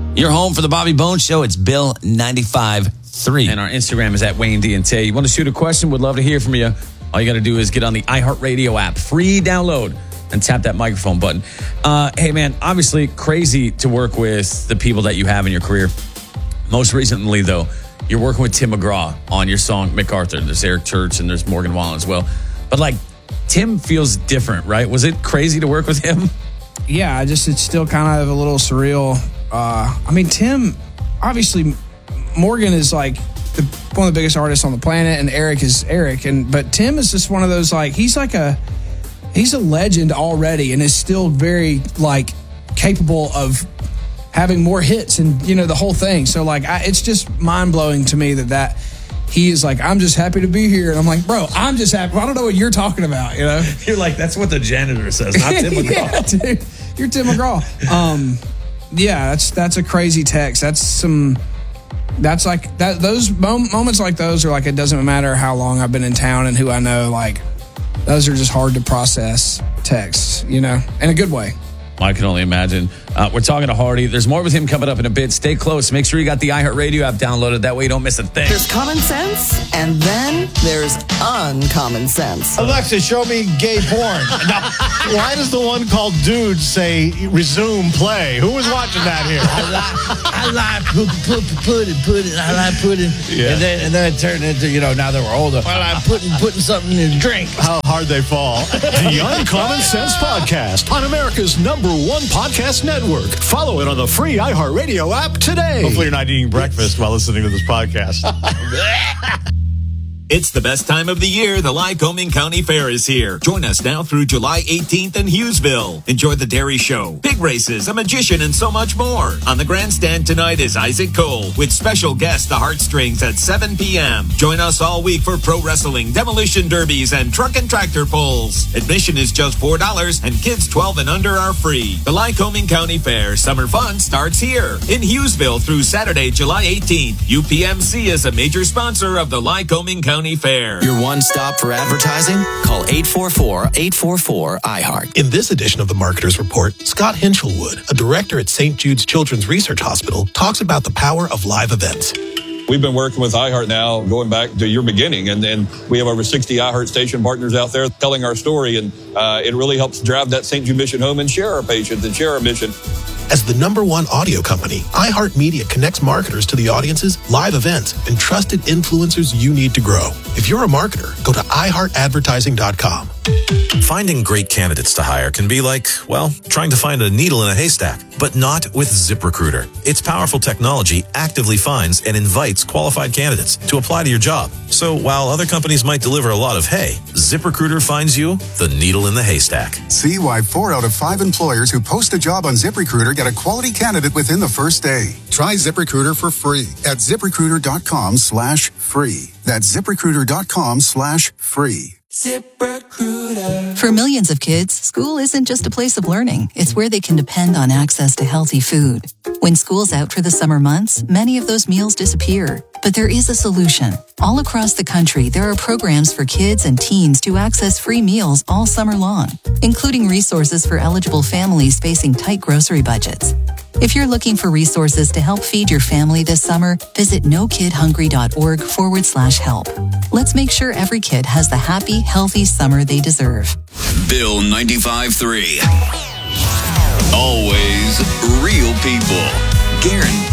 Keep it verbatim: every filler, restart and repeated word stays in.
Your home for the Bobby Bones Show. It's Bill ninety-five point three. And our Instagram is at Wayne D and T. You want to shoot a question? Would love to hear from you. All you got to do is get on the iHeartRadio app, free download, and tap that microphone button. Uh, hey, man, obviously crazy to work with the people that you have in your career. Most recently, though, you're working with Tim McGraw on your song MacArthur. There's Eric Church and there's Morgan Wallen as well. But, like, Tim feels different, right? Was it crazy to work with him? Yeah, I just it's still kind of a little surreal. Uh, I mean, Tim, obviously, Morgan is like the, one of the biggest artists on the planet, and Eric is Eric. And but Tim is just one of those, like, he's like a he's a legend already, and is still very like capable of having more hits and, you know, the whole thing. So like, I, it's just mind blowing to me that that. He is like, I'm just happy to be here. And I'm like, bro, I'm just happy. I don't know what you're talking about, you know? You're like, that's what the janitor says, not Tim McGraw. Yeah, dude, you're Tim McGraw. Um, yeah, that's that's a crazy text. That's some, that's like, that. those mom- moments like those are like, it doesn't matter how long I've been in town and who I know. Like, those are just hard to process texts, you know, in a good way. I can only imagine. Uh, we're talking to Hardy. There's more with him coming up in a bit. Stay close. Make sure you got the iHeartRadio app downloaded. That way you don't miss a thing. There's common sense, and then there's uncommon sense. Alexa, show me gay porn. Now, why does the one called Dudes say resume play? Who was watching that here? I like, I like put, put, put it, put it. I like putting, Yeah. and then and then it turned into, you know, now that we're older, I like putting putting something in a drink. How hard they fall. The Uncommon Sense Podcast on America's number one podcast network. Follow it on the free iHeartRadio app today. Hopefully you're not eating breakfast while listening to this podcast. It's the best time of the year. The Lycoming County Fair is here. Join us now through July eighteenth in Hughesville. Enjoy the dairy show, pig races, a magician, and so much more. On the grandstand tonight is Isaac Cole with special guest The Heartstrings at seven p.m. Join us all week for pro wrestling, demolition derbies, and truck and tractor pulls. Admission is just four dollars and kids twelve and under are free. The Lycoming County Fair Summer Fun starts here in Hughesville through Saturday, July eighteenth. U P M C is a major sponsor of the Lycoming County Fair. Your one stop for advertising? Call eight four four, eight four four, I heart. In this edition of the Marketer's Report, Scott Hinchelwood, a director at Saint Jude's Children's Research Hospital, talks about the power of live events. We've been working with iHeart now going back to your beginning, and then we have over sixty iHeart station partners out there telling our story, and uh, it really helps drive that Saint Jude mission home and share our patients and share our mission. As the number one audio company, iHeartMedia connects marketers to the audiences, live events, and trusted influencers you need to grow. If you're a marketer, go to i heart advertising dot com. Finding great candidates to hire can be like, well, trying to find a needle in a haystack, but not with ZipRecruiter. Its powerful technology actively finds and invites qualified candidates to apply to your job. So while other companies might deliver a lot of hay, ZipRecruiter finds you the needle in the haystack. See why four out of five employers who post a job on ZipRecruiter get a quality candidate within the first day. Try ZipRecruiter for free at ZipRecruiter.com slash free. That's ZipRecruiter.com slash free. ZipRecruiter. For millions of kids, school isn't just a place of learning. It's where they can depend on access to healthy food. When school's out for the summer months, many of those meals disappear. But there is a solution. All across the country, there are programs for kids and teens to access free meals all summer long, including resources for eligible families facing tight grocery budgets. If you're looking for resources to help feed your family this summer, visit nokidhungry.org forward slash help. Let's make sure every kid has the happy, healthy summer they deserve. Bill ninety-five point three. Always real people. Guaranteed.